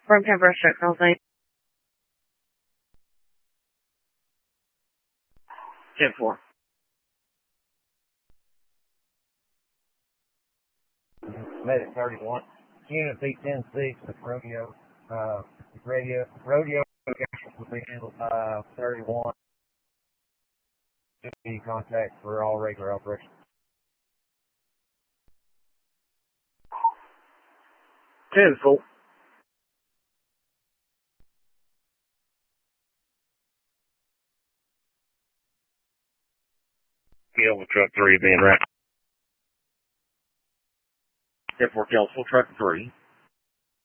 From Pembroke Truck Call Sign. 10-4. Medic 31. Unit B-10-6 with rodeo, rodeo position, 31. Just be contact for all regular operations. 10-4. Kill with truck 3 being wrapped. 10-4 kills, full truck 3.